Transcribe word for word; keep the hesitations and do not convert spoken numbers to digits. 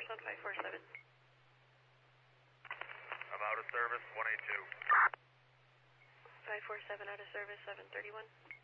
on five four seven. I'm out of service, one eight two. five four seven out of service, seven thirty-one.